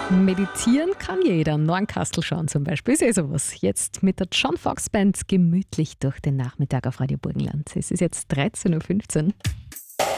Meditieren kann jeder. Nornkastel schauen zum Beispiel ist sowas. Jetzt mit der John Fox Band gemütlich durch den Nachmittag auf Radio Burgenland. Es ist jetzt 13.15 Uhr.